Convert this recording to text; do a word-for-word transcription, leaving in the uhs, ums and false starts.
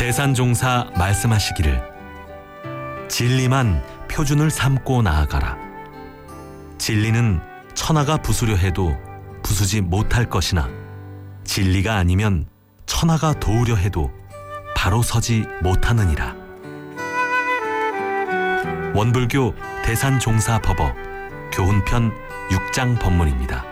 대산종사 말씀하시기를 진리만 표준을 삼고 나아가라. 진리는 천하가 부수려 해도 부수지 못할 것이나 진리가 아니면 천하가 도우려 해도 바로 서지 못하느니라. 원불교 대산종사법어 교훈편 육 장 법문입니다.